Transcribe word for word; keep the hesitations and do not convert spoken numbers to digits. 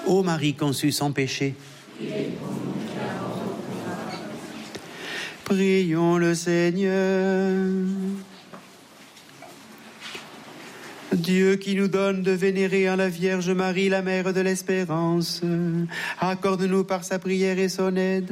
Ô Marie conçue sans péché, prions le Seigneur. Dieu qui nous donne de vénérer en la Vierge Marie, la Mère de l'Espérance, accorde-nous par sa prière et son aide